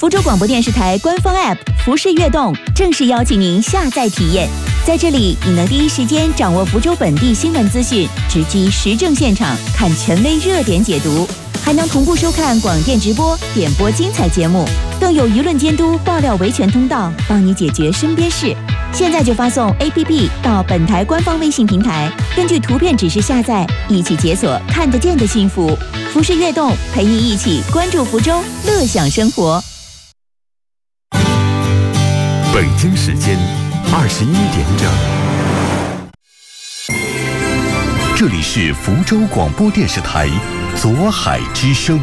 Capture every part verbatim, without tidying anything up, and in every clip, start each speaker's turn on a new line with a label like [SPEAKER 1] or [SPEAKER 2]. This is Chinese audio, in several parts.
[SPEAKER 1] 福州广播电视台官方 App 福视悦动正式邀请您下载体验。在这里，你能第一时间掌握福州本地新闻资讯，直击时政现场，看权威热点解读，还能同步收看广电直播、点播精彩节目，更有舆论监督、爆料维权通道，帮你解决身边事。现在就发送 A P P 到本台官方微信平台，根据图片指示下载，一起解锁看得见的幸福。福视悦动，陪你一起关注福州，乐享生活。
[SPEAKER 2] 北京时间二十一点整，这里是福州广播电视台左海之声。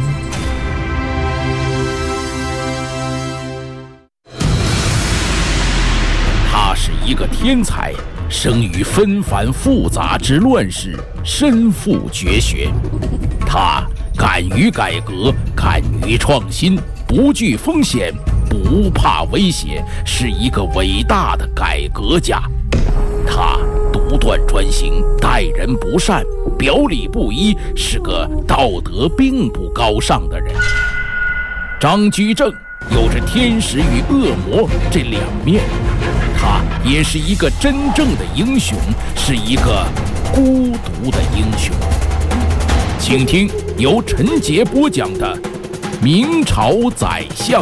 [SPEAKER 3] 他是一个天才，生于纷繁复杂之乱世，身负绝学。他敢于改革，敢于创新，不惧风险，不怕威胁，是一个伟大的改革家。他独断专行，待人不善，表里不一，是个道德并不高尚的人。张居正有着天使与恶魔这两面，他也是一个真正的英雄，是一个孤独的英雄。请听由陈杰播讲的《明朝宰相》。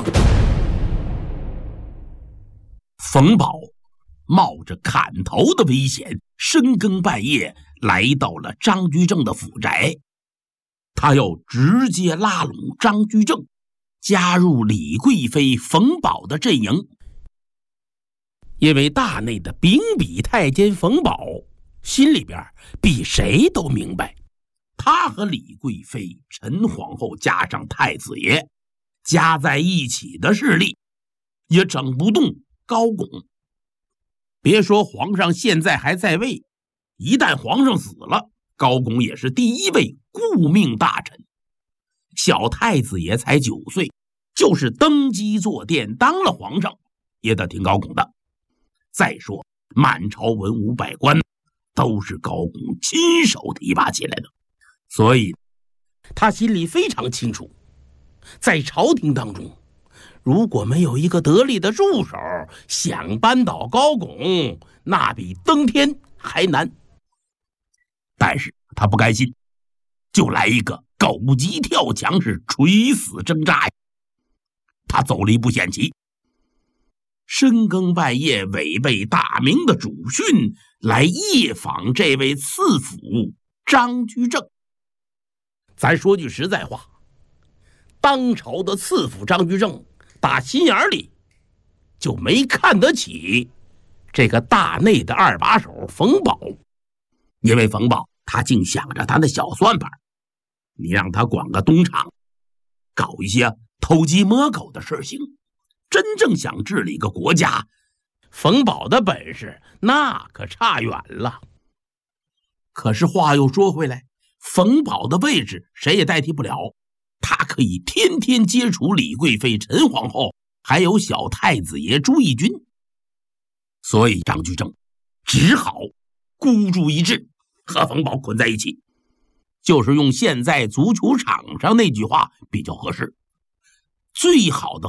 [SPEAKER 4] 冯保冒着砍头的危险，深更半夜来到了张居正的府宅。他要直接拉拢张居正，加入李贵妃冯保的阵营。因为大内的秉笔太监冯保心里边比谁都明白，他和李贵妃、陈皇后加上太子爷加在一起的势力也整不动高拱。别说皇上现在还在位，一旦皇上死了，高拱也是第一位顾命大臣。小太子爷才九岁，就是登基坐殿当了皇上，也得听高拱的。再说满朝文武百官都是高拱亲手提拔起来的，所以他心里非常清楚，在朝廷当中如果没有一个得力的助手，想扳倒高拱那比登天还难。但是他不甘心，就来一个狗急跳墙，是垂死挣扎呀。他走了一步险棋，深更半夜违背大明的主训，来夜访这位赐府张居正。咱说句实在话，当朝的赐府张居正打心眼里就没看得起这个大内的二把手冯保。因为冯保他竟想着他的小算盘，你让他管个东厂，搞一些偷鸡摸狗的事行，真正想治理个国家，冯保的本事那可差远了。可是话又说回来，冯保的位置谁也代替不了，他可以天天接触李贵妃、陈皇后，还有小太子爷朱翊钧。所以张居正只好孤注一掷，和冯保捆在一起。就是用现在足球场上那句话比较合适，最好的